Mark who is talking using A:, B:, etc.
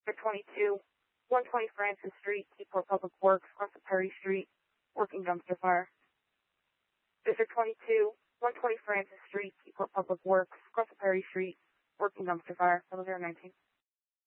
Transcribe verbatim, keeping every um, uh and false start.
A: District twenty-two, one twenty Francis Street, Keyport Public Works, Crescent Perry Street, working dumpster fire. District twenty-two, one twenty Francis Street, Keyport Public Works, Crescent Perry Street, working dumpster fire, level zero nineteen.